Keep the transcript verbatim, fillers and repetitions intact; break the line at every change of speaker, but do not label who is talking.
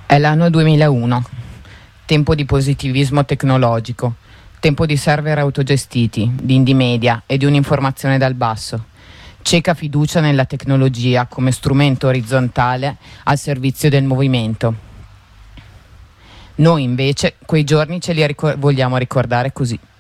È l'anno duemilauno, tempo di positivismo tecnologico, tempo di server autogestiti, di indie media e di un'informazione dal basso. Cieca fiducia nella tecnologia come strumento orizzontale al servizio del movimento. Noi invece quei giorni ce li ricor- vogliamo ricordare così.